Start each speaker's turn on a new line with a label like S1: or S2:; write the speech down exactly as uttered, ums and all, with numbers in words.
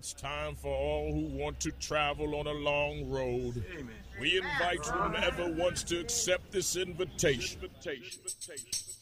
S1: It's time for all who want to travel on a long road. We invite whomever wants to accept this invitation.